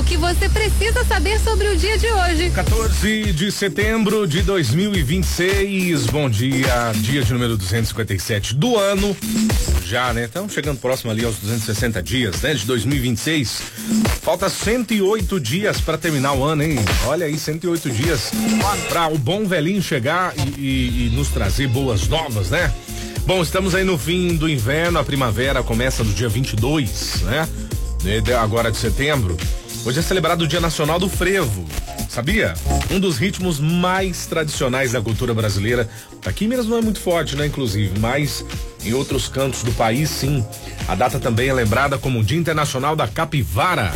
que você precisa saber sobre o dia de hoje. 14 de setembro de 2026. Bom dia, dia de número 257 do ano. Já, né? Estamos chegando próximo ali aos 260 dias, né? De 2026. Falta 108 dias para terminar o ano, hein? Olha aí, 108 dias para o bom velhinho chegar e nos trazer boas novas, né? Bom, estamos aí no fim do inverno, a primavera começa no dia 22, né? Agora de setembro. Hoje é celebrado o Dia Nacional do Frevo, sabia? Um dos ritmos mais tradicionais da cultura brasileira. Aqui em Minas não é muito forte, né? Inclusive, mas em outros cantos do país, sim. A data também é lembrada como o Dia Internacional da Capivara.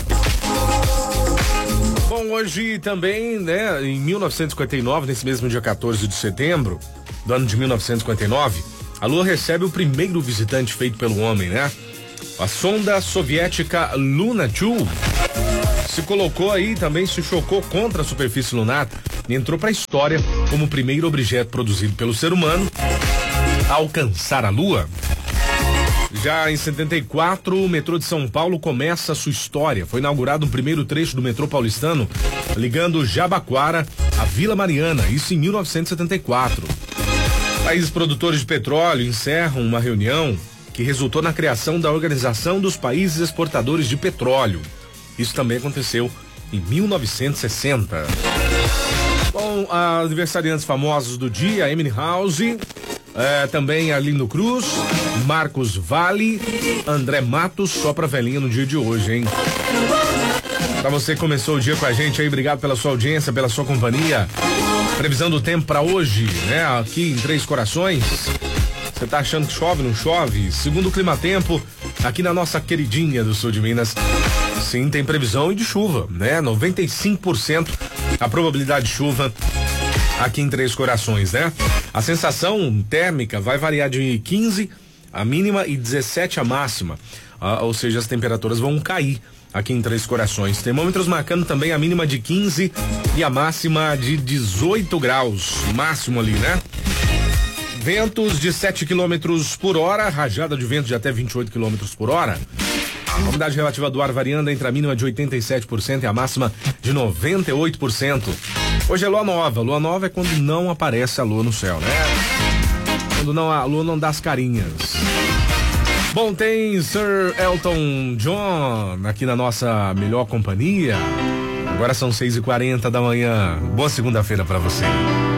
Bom, hoje também, né? Em 1959, nesse mesmo dia 14 de setembro do ano de 1959, a Lua recebe o primeiro visitante feito pelo homem, né? A sonda soviética Luna 2 se colocou aí, também se chocou contra a superfície lunar e entrou para a história como o primeiro objeto produzido pelo ser humano a alcançar a Lua. Já em 74, o metrô de São Paulo começa a sua história. Foi inaugurado um primeiro trecho do metrô paulistano ligando Jabaquara à Vila Mariana, isso em 1974. Países produtores de petróleo encerram uma reunião que resultou na criação da Organização dos Países Exportadores de Petróleo. Isso também aconteceu em 1960. Bom, aniversariantes famosos do dia, Emily House, também Arlindo Cruz, Marcos Valle, André Matos, só pra velhinha no dia de hoje, hein? Pra você que começou o dia com a gente aí, obrigado pela sua audiência, pela sua companhia. Previsão do tempo pra hoje, né? Aqui em Três Corações. Você tá achando que chove, não chove? Segundo o Climatempo, aqui na nossa queridinha do sul de Minas, sim, tem previsão de chuva, né? 95% a probabilidade de chuva aqui em Três Corações, né? A sensação térmica vai variar de 15 a mínima e 17 a máxima, ou seja, as temperaturas vão cair aqui em Três Corações. Termômetros marcando também a mínima de 15 e a máxima de 18 graus, máximo ali, né? Ventos de 7 km por hora, rajada de vento de até 28 km por hora. A umidade relativa do ar variando entre a mínima de 87% e a máxima de 98%. Hoje é lua nova. Lua nova é quando não aparece a lua no céu, né? Quando a lua não dá as carinhas. Bom, tem Sir Elton John aqui na nossa melhor companhia. Agora são 6h40 da manhã. Boa segunda-feira pra você.